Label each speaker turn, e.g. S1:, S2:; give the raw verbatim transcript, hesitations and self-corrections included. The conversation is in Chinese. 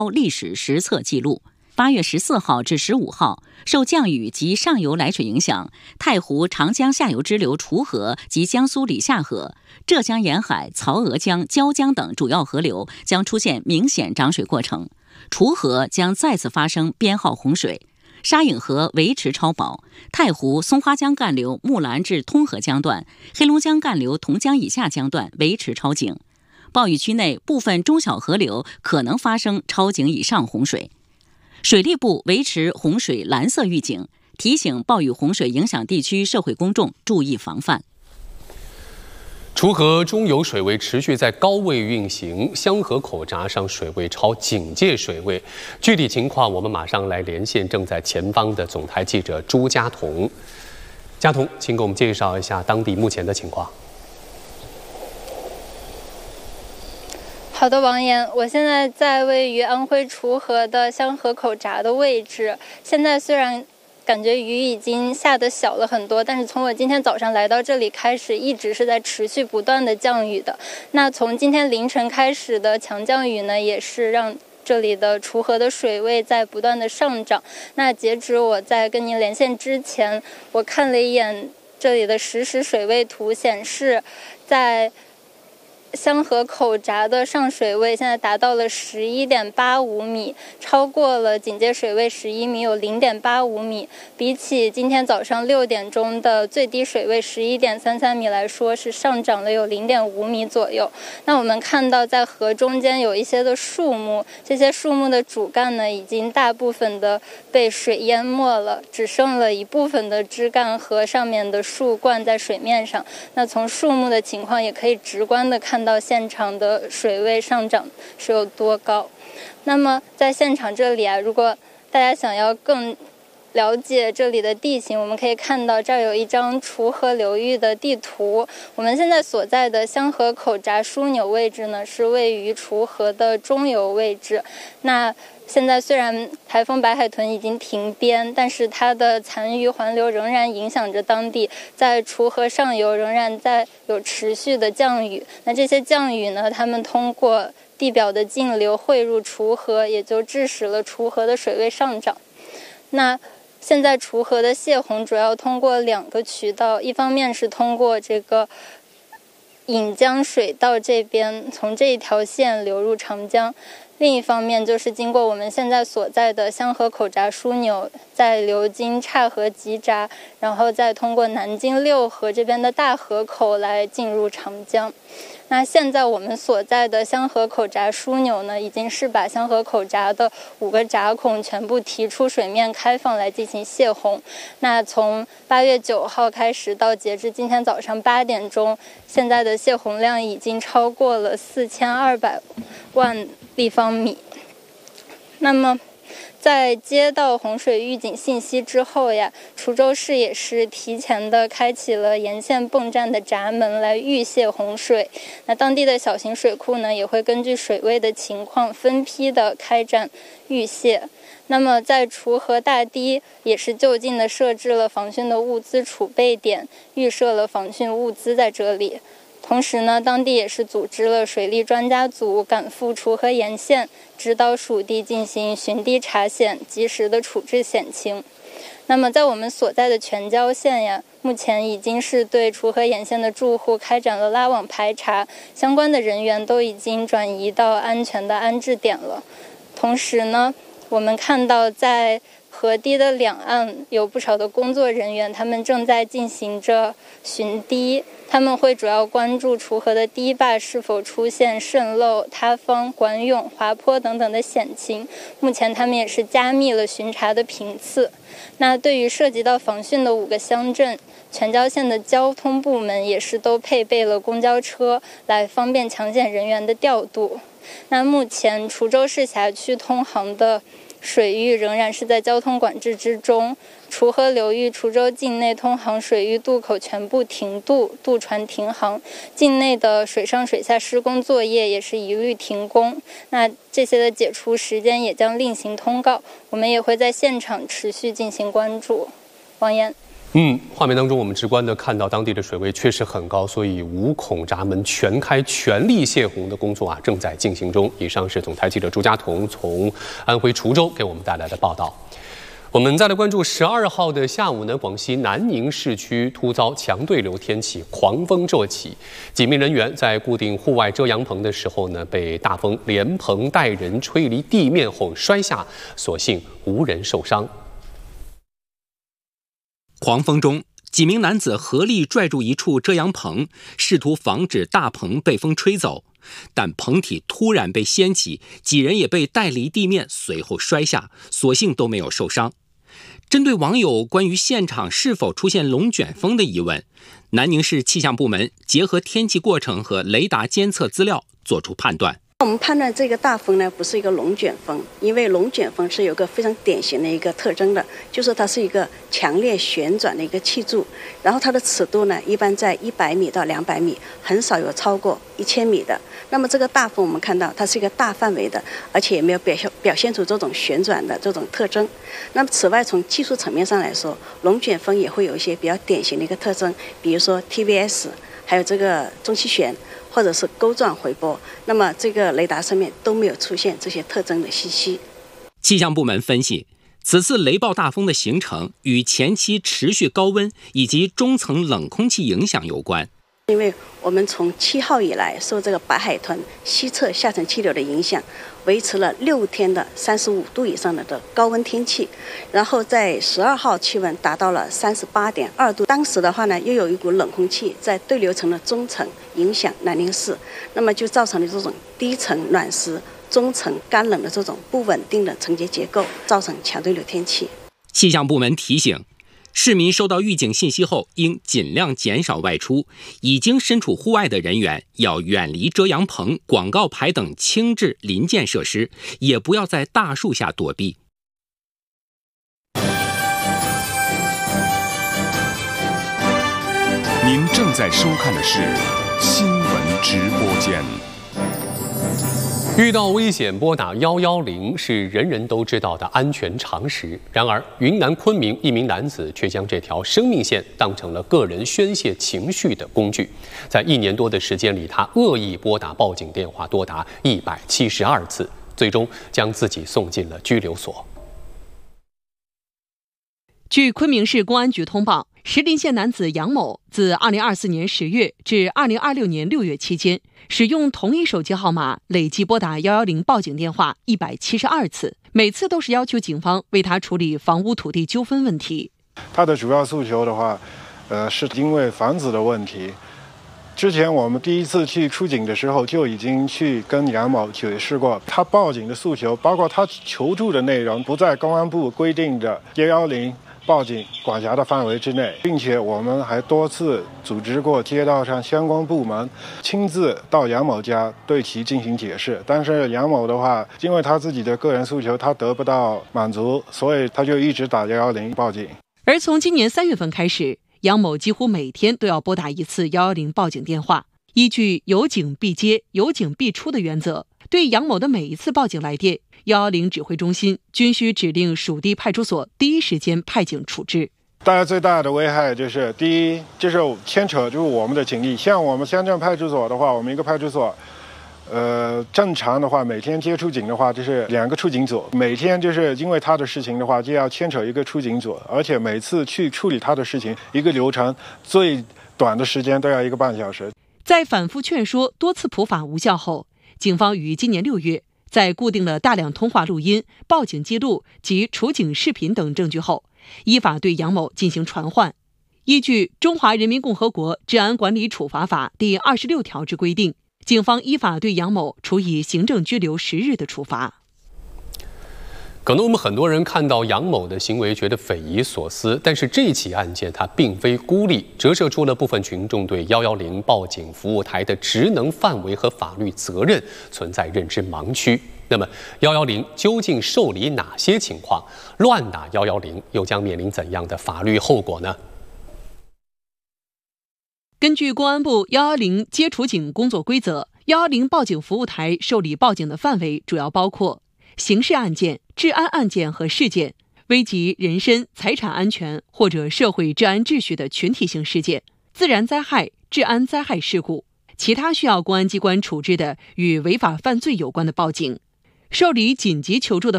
S1: 历史实测记录。八月十四号至十五号，受降雨及上游来水影响，太湖长江下游支流楚河及江苏里夏河、浙江沿海曹娥江、椒江等主要河流将出现明显涨水过程，楚河将再次发生编号洪水。沙影河维持超保，太湖松花江干流木兰至通河江段、黑龙江干流同江以下江段维持超警。暴雨区内部分中小河流可能发生超警以上洪水。水利部维持洪水蓝色预警，提醒暴雨洪水影响地区社会公众注意防范。
S2: 楚河中游水位持续在高位运行，香河口闸上水位超警戒水位。具体情况，我们马上来连线正在前方的总台记者朱家彤。家彤，请给我们介绍一下当地目前的情况。
S3: 好的，王岩，我现在在位于安徽楚河的香河口闸的位置。现在虽然感觉雨已经下得小了很多，但是从我今天早上来到这里开始，一直是在持续不断的降雨的。那从今天凌晨开始的强降雨呢，也是让这里的楚河的水位在不断的上涨。那截止我在跟您连线之前，我看了一眼这里的实时水位图，显示在香河口闸的上水位现在达到了十一点八五米，超过了警戒水位十一米，有零点八五米。比起今天早上六点钟的最低水位十一点三三米来说，是上涨了有零点五米左右。那我们看到在河中间有一些的树木，这些树木的主干呢，已经大部分的被水淹没了，只剩了一部分的枝干和上面的树冠在水面上。那从树木的情况也可以直观的看到现场的水位上涨是有多高。那么在现场这里啊，如果大家想要更了解这里的地形，我们可以看到这儿有一张楚河流域的地图。我们现在所在的香河口闸枢纽位置呢，是位于楚河的中游位置。那现在虽然台风白海豚已经停编，但是它的残余环流仍然影响着当地，在楚河上游仍然在有持续的降雨。那这些降雨呢，它们通过地表的径流汇入楚河，也就致使了楚河的水位上涨。那现在楚河的泄洪主要通过两个渠道，一方面是通过这个引江水道这边，从这一条线流入长江。另一方面就是经过我们现在所在的香河口闸枢纽，再流经岔河集闸，然后再通过南京六河这边的大河口来进入长江。那现在我们所在的香河口闸枢纽呢，已经是把香河口闸的五个闸孔全部提出水面开放来进行泄洪。那从八月九号开始到截至今天早上八点钟，现在的泄洪量已经超过了四千二百万立方米。那么在接到洪水预警信息之后呀，滁州市也是提前的开启了沿线泵站的闸门来预泄洪水。那当地的小型水库呢，也会根据水位的情况分批的开展预泄。那么在楚河大堤也是就近的设置了防汛的物资储备点，预设了防汛物资在这里。同时呢，当地也是组织了水利专家组赶赴楚河沿线，指导属地进行巡堤查险，及时的处置险情。那么在我们所在的全椒县呀，目前已经是对楚河沿线的住户开展了拉网排查，相关的人员都已经转移到安全的安置点了。同时呢，我们看到在河堤的两岸有不少的工作人员，他们正在进行着巡堤。他们会主要关注楚河的堤坝是否出现渗漏、塌方、管涌、滑坡等等的险情。目前他们也是加密了巡查的频次。那对于涉及到防汛的五个乡镇，全椒县的交通部门也是都配备了公交车，来方便抢险人员的调度。那目前滁州市辖区通航的水域仍然是在交通管制之中，楚河流域滁州境内通航水域渡口全部停渡，渡船停航，境内的水上水下施工作业也是一律停工。那这些的解除时间也将另行通告，我们也会在现场持续进行关注。王岩。
S2: 嗯，画面当中我们直观的看到当地的水位确实很高，所以五孔闸门全开、全力泄洪的工作啊正在进行中。以上是总台记者朱家彤从安徽滁州给我们带来的报道。我们再来关注十二号的下午呢，广西南宁市区突遭强对流天气，狂风骤起，几名人员在固定户外遮阳棚的时候呢，被大风连棚带人吹离地面后摔下，所幸无人受伤。
S4: 狂风中，几名男子合力拽住一处遮阳棚，试图防止大棚被风吹走，但棚体突然被掀起，几人也被带离地面，随后摔下，所幸都没有受伤。针对网友关于现场是否出现龙卷风的疑问，南宁市气象部门结合天气过程和雷达监测资料做出判断。
S5: 我们判断这个大风呢不是一个龙卷风，因为龙卷风是有个非常典型的一个特征的，就是它是一个强烈旋转的一个气柱，然后它的尺度呢一般在一百米到两百米，很少有超过一千米的。那么这个大风我们看到它是一个大范围的，而且也没有表现表现出这种旋转的这种特征。那么此外从技术层面上来说，龙卷风也会有一些比较典型的一个特征，比如说 T V S， 还有这个中气旋，或者是钩状回波，那么这个雷达上面都没有出现这些特征的信息。
S4: 气象部门分析，此次雷暴大风的形成与前期持续高温以及中层冷空气影响有关。
S5: 因为我们从七号以来受这个白海豚西侧下沉气流的影响，维持了六天的三十五度以上的的高温天气，然后在十二号气温达到了三十八点二度。当时的话呢，又有一股冷空气在对流层的中层影响南宁市，那么就造成了这种低层暖湿、中层干冷的这种不稳定的层结结构，造成强对流天气。
S4: 气象部门提醒，市民收到预警信息后，应尽量减少外出。已经身处户外的人员要远离遮阳棚、广告牌等轻质临建设施，也不要在大树下躲避。
S6: 您正在收看的是新闻直播间。
S2: 遇到危险拨打一一零是人人都知道的安全常识，然而云南昆明一名男子却将这条生命线当成了个人宣泄情绪的工具。在一年多的时间里，他恶意拨打报警电话多达一百七十二次，最终将自己送进了拘留所。
S7: 据昆明市公安局通报，石林县男子杨某自二零二四年十月至二零二六年六月期间，使用同一手机号码累计拨打一一零报警电话一百七十二次，每次都是要求警方为他处理房屋土地纠纷问题。
S8: 他的主要诉求的话，呃，是因为房子的问题。之前我们第一次去出警的时候，就已经去跟杨某解释过，他报警的诉求，包括他求助的内容，不在公安部规定的一一零报警管辖的范围之内，并且我们还多次组织过街道上相关部门亲自到杨某家对其进行解释。但是杨某的话，因为他自己的个人诉求他得不到满足，所以他就一直打一一零报警。
S7: 而从今年三月份开始，杨某几乎每天都要拨打一次一一零报警电话。依据有警必接、有警必出的原则，对杨某的每一次报警来电，一一零指挥中心均需指令属地派出所第一时间派警处置。
S8: 大家最大的危害就是，第一就是牵扯就是我们的警力。像我们乡镇派出所的话，我们一个派出所，呃，正常的话每天接出警的话就是两个出警组，每天就是因为他的事情的话就要牵扯一个出警组，而且每次去处理他的事情，一个流程最短的时间都要一个半小时。
S7: 在反复劝说、多次普法无效后，警方于今年六月在固定了大量通话录音、报警记录及处警视频等证据后，依法对杨某进行传唤。依据《中华人民共和国治安管理处罚法》第二十六条之规定，警方依法对杨某处以行政拘留十日的处罚。
S2: 可能我们很多人看到杨某的行为觉得匪夷所思，但是这起案件它并非孤立，折射出了部分群众对一一零报警服务台的职能范围和法律责任存在认知盲区。那么一一零究竟受理哪些情况？乱打一一零又将面临怎样的法律后果呢？
S7: 根据公安部一一零接处警工作规则，一一零报警服务台受理报警的范围主要包括刑事案件、治安案件和事件、 危及人身、财产安全或者社会治安秩序的群体性事件、自然灾害、治安灾害事故，其他需要公安机关处置的与违法犯罪有关的报警。受理紧急求助的